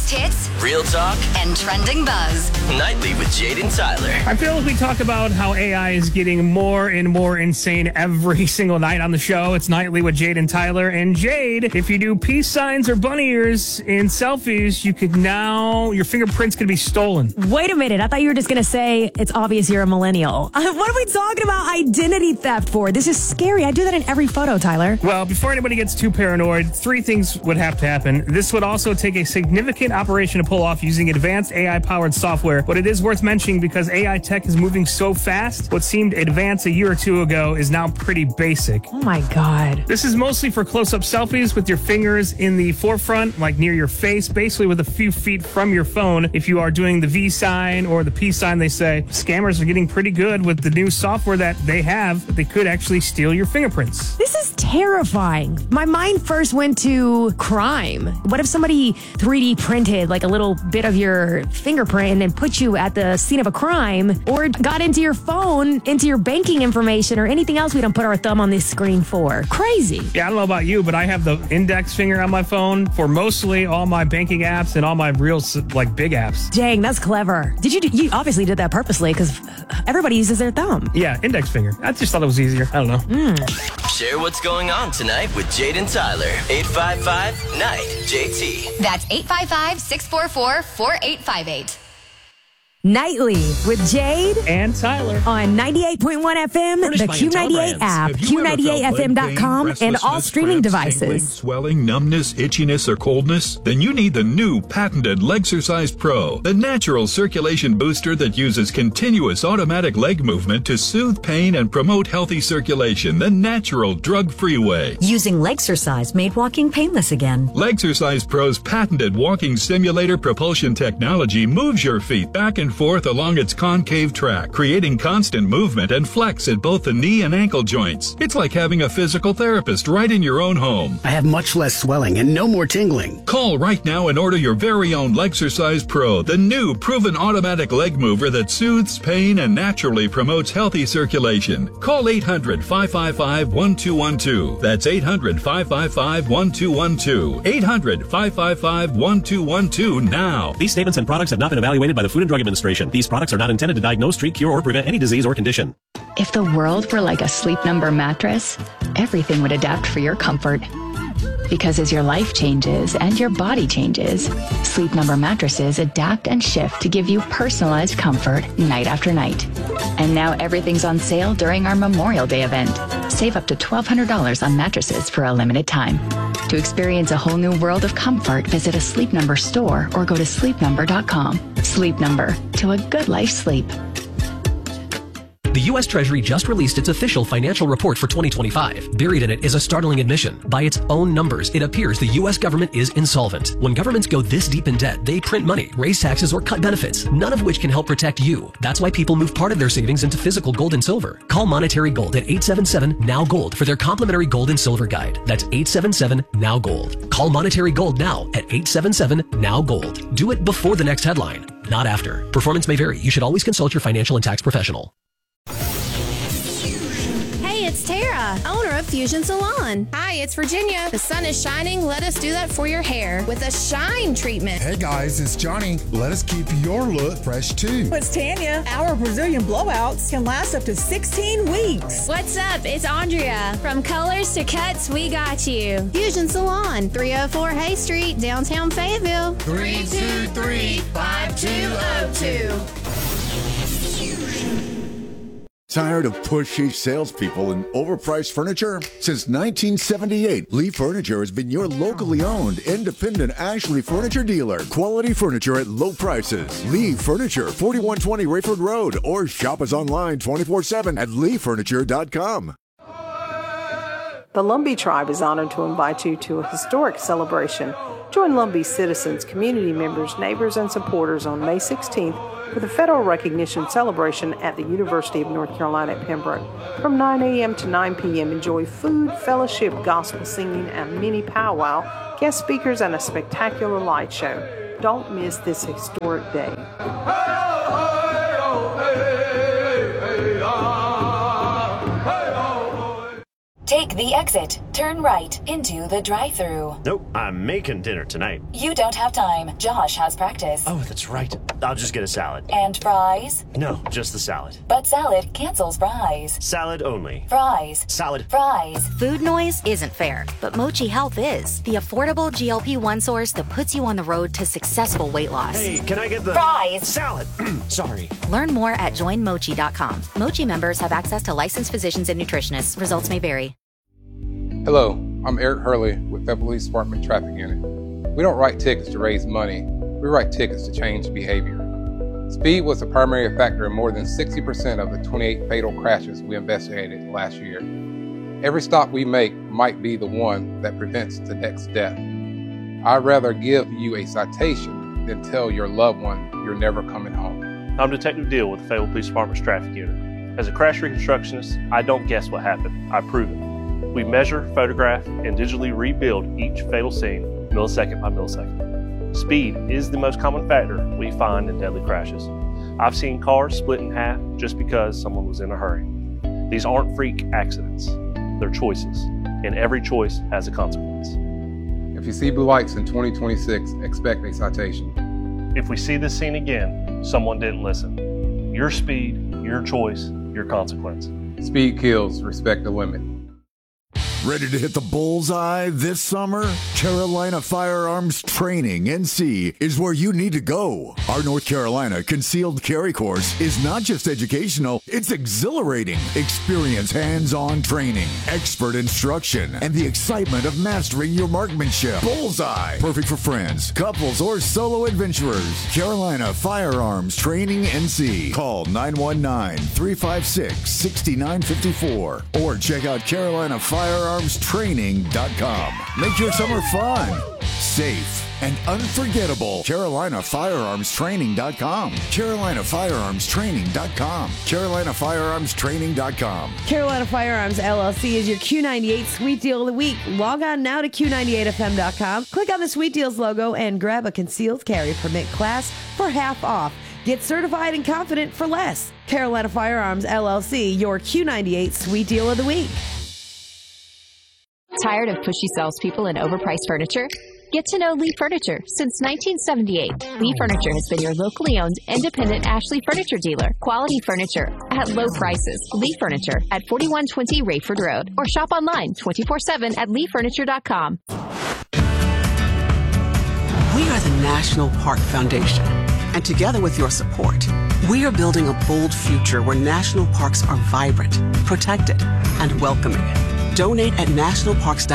biggest hits, real talk, and trending buzz. Nightly with Jade and Tyler. I feel like we talk about how AI is getting more and more insane every single night on the show. It's Nightly with Jade and Tyler. And Jade, if you do peace signs or bunny ears in selfies, your fingerprints could be stolen. Wait a minute. I thought you were just going to say it's obvious you're a millennial. What are we talking about identity theft for? This is scary. I do that in every photo, Tyler. Well, before anybody gets too paranoid, 3 things would have to happen. This would also take a significant operation to pull off using advanced AI-powered software. But it is worth mentioning because AI tech is moving so fast, what seemed advanced a year or two ago is now pretty basic. Oh my God. This is mostly for close-up selfies with your fingers in the forefront, like near your face, basically with a few feet from your phone. If you are doing the V sign or the peace sign, they say scammers are getting pretty good with the new software that they have, that they could actually steal your fingerprints. This is terrifying. My mind first went to crime. What if somebody 3D printed like a little bit of your fingerprint and then put you at the scene of a crime, or got into your phone, into your banking information, or anything else we don't put our thumb on this screen for? Crazy. Yeah, I don't know about you, but I have the index finger on my phone for mostly all my banking apps and all my real, big apps. Dang, that's clever. You obviously did that purposely because everybody uses their thumb. Yeah, index finger. I just thought it was easier. I don't know. Share what's going on tonight with Jade and Tyler. 855-NIGHT. That's 855-644-4858. Nightly with Jade and Tyler on 98.1 FM, the Q98 app, Q98FM.com, and all streaming devices. Tingling, swelling, numbness, itchiness, or coldness? Then you need the new patented Legsercise Pro, the natural circulation booster that uses continuous automatic leg movement to soothe pain and promote healthy circulation the natural, drug-free way. Using Legsercise made walking painless again. Legsercise Pro's patented walking simulator propulsion technology moves your feet back and forth along its concave track, creating constant movement and flex at both the knee and ankle joints. It's like having a physical therapist right in your own home. I have much less swelling and no more tingling. Call right now and order your very own Legsercise Pro, the new proven automatic leg mover that soothes pain and naturally promotes healthy circulation. Call 800-555-1212. That's 800-555-1212. 800-555-1212 now. These statements and products have not been evaluated by the Food and Drug Administration. These products are not intended to diagnose, treat, cure, or prevent any disease or condition. If the world were like a Sleep Number mattress, everything would adapt for your comfort. Because as your life changes and your body changes, Sleep Number mattresses adapt and shift to give you personalized comfort night after night. And now everything's on sale during our Memorial Day event. Save up to $1,200 on mattresses for a limited time. To experience a whole new world of comfort, visit a Sleep Number store or go to sleepnumber.com. Sleep Number, to a good life sleep. The U.S. Treasury just released its official financial report for 2025. Buried in it is a startling admission. By its own numbers, it appears the U.S. government is insolvent. When governments go this deep in debt, they print money, raise taxes, or cut benefits, none of which can help protect you. That's why people move part of their savings into physical gold and silver. Call Monetary Gold at 877-NOW-GOLD for their complimentary gold and silver guide. That's 877-NOW-GOLD. Call Monetary Gold now at 877-NOW-GOLD. Do it before the next headline, not after. Performance may vary. You should always consult your financial and tax professional. It's Tara, owner of Fusion Salon. Hi, it's Virginia. The sun is shining. Let us do that for your hair with a shine treatment. Hey guys, it's Johnny. Let us keep your look fresh too. It's Tanya. Our Brazilian blowouts can last up to 16 weeks. What's up? It's Andrea. From colors to cuts, we got you. Fusion Salon, 304 Hay Street, downtown Fayetteville. 323-5202. Tired of pushy salespeople and overpriced furniture? Since 1978, Lee Furniture has been your locally owned, independent Ashley Furniture dealer. Quality furniture at low prices. Lee Furniture, 4120 Rayford Road, or shop us online 24/7 at leefurniture.com. The Lumbee Tribe is honored to invite you to a historic celebration. Join Lumbee citizens, community members, neighbors, and supporters on May 16th with a federal recognition celebration at the University of North Carolina at Pembroke. From 9 a.m. to 9 p.m., enjoy food, fellowship, gospel singing, a mini powwow, guest speakers, and a spectacular light show. Don't miss this historic day. Take the exit. Turn right into the drive-thru. Nope, I'm making dinner tonight. You don't have time. Josh has practice. Oh, that's right. I'll just get a salad. And fries? No, just the salad. But salad cancels fries. Salad only. Fries. Salad. Fries. Food noise isn't fair, but Mochi Health is. The affordable GLP-1 source that puts you on the road to successful weight loss. Hey, can I get the fries? Salad. Sorry. Learn more at joinmochi.com. Mochi members have access to licensed physicians and nutritionists. Results may vary. Hello, I'm Eric Hurley with Fayetteville Police Department Traffic Unit. We don't write tickets to raise money. We write tickets to change behavior. Speed was the primary factor in more than 60% of the 28 fatal crashes we investigated last year. Every stop we make might be the one that prevents the next death. I'd rather give you a citation than tell your loved one you're never coming home. I'm Detective Deal with the Fayetteville Police Department's Traffic Unit. As a crash reconstructionist, I don't guess what happened. I prove it. We measure, photograph, and digitally rebuild each fatal scene millisecond by millisecond. Speed is the most common factor we find in deadly crashes. I've seen cars split in half just because someone was in a hurry. These aren't freak accidents. They're choices, and every choice has a consequence. If you see blue lights in 2026, expect a citation. If we see this scene again, someone didn't listen. Your speed, your choice, your consequence. Speed kills, respect the limit. Ready to hit the bullseye this summer? Carolina Firearms Training, NC, is where you need to go. Our North Carolina Concealed Carry Course is not just educational, it's exhilarating. Experience hands-on training, expert instruction, and the excitement of mastering your marksmanship. Bullseye, perfect for friends, couples, or solo adventurers. Carolina Firearms Training, NC. Call 919-356-6954 or check out Carolina Firearmstraining.com. Make your summer fun, safe, and unforgettable. CarolinaFirearmstraining.com. CarolinaFirearmstraining.com. CarolinaFirearmstraining.com. Carolina Firearms LLC is your Q98 Sweet Deal of the Week. Log on now to Q98FM.com. Click on the Sweet Deals logo and grab a concealed carry permit class for half off. Get certified and confident for less. Carolina Firearms LLC, your Q98 Sweet Deal of the Week. Tired of pushy salespeople and overpriced furniture? Get to know Lee Furniture. Since 1978, Lee Furniture has been your locally owned, independent Ashley Furniture dealer. Quality furniture at low prices. Lee Furniture at 4120 Rayford Road. Or shop online 24/7 at leefurniture.com. We are the National Park Foundation. And together with your support, we are building a bold future where national parks are vibrant, protected, and welcoming. Donate at nationalparks.org.